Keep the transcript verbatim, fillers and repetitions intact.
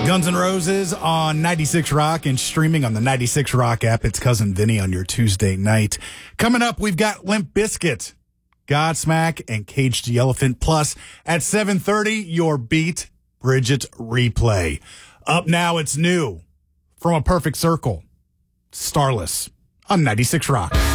Guns N' Roses on ninety-six Rock and streaming on the ninety-six Rock app. It's Cousin Vinny on your Tuesday night. Coming up, we've got Limp Bizkit, Godsmack, and Cage the Elephant. Plus, at seven thirty, your Beat Bridget replay. Up now, it's new from A Perfect Circle, Starless on ninety-six Rock.